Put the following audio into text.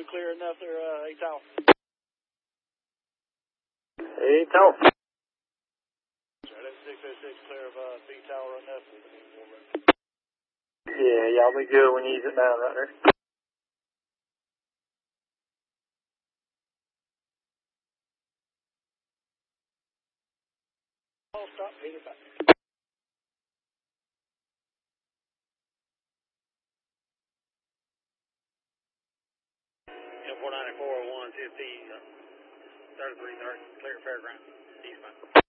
Clear enough there, A Tower. A Tower. That's 606 clear of B Tower enough. Yeah, y'all be good when you ease it down right there. I'll stop, hit it back. M494 150, 3330, clear fairground, eastbound.